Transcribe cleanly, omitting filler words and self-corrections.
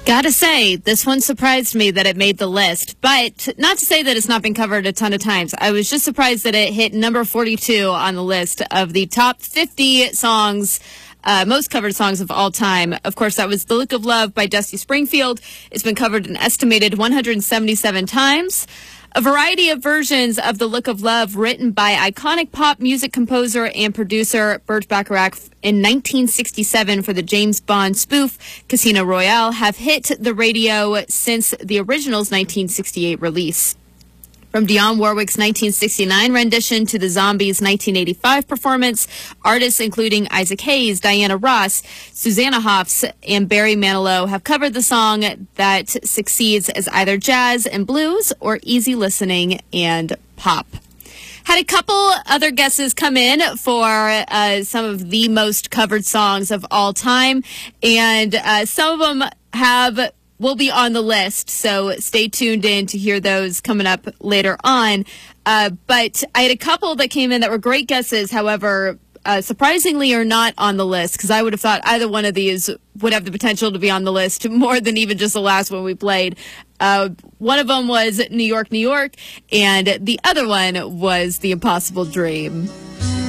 Gotta say, this one surprised me that it made the list, but not to say that it's not been covered a ton of times. I was just surprised that it hit number 42 on the list of the top 50 songs, most covered songs of all time. Of course, that was The Look of Love by Dusty Springfield. It's been covered an estimated 177 times. A variety of versions of The Look of Love written by iconic pop music composer and producer Burt Bacharach in 1967 for the James Bond spoof Casino Royale have hit the radio since the original's 1968 release. From Dionne Warwick's 1969 rendition to the Zombies' 1985 performance, artists including Isaac Hayes, Diana Ross, Susanna Hoffs, and Barry Manilow have covered the song that succeeds as either jazz and blues or easy listening and pop. Had a couple other guesses come in for some of the most covered songs of all time, and some of them will be on the list, so stay tuned in to hear those coming up later on. But I had a couple that came in that were great guesses, however, surprisingly are not on the list, because I would have thought either one of these would have the potential to be on the list more than even just the last one we played. One of them was New York, New York, and the other one was The Impossible Dream.